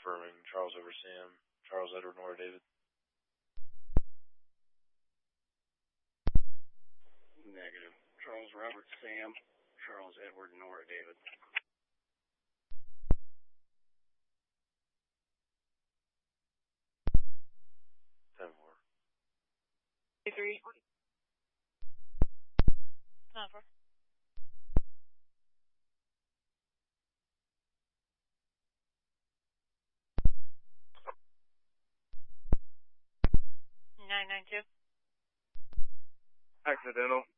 affirming. Charles over Sam. Charles, Edward, Nora, David. Negative. Charles, Robert, Sam. Charles, Edward, Nora, David. 10-4. 3. 9-4. 992. Accidental.